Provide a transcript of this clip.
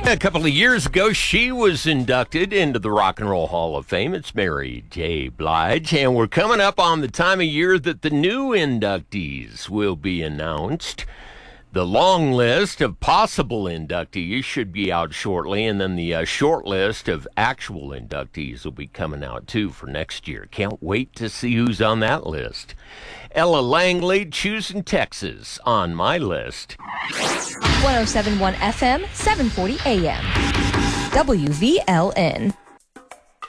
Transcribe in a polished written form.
A couple of years ago, she was inducted into the Rock and Roll Hall of Fame. It's Mary J. Blige, and we're coming up on the time of year that the new inductees will be announced. The long list of possible inductees should be out shortly, and then the short list of actual inductees will be coming out, too, for next year. Can't wait to see who's on that list. Ella Langley, choosing Texas on my list. 107.1 FM, 740 AM. WVLN.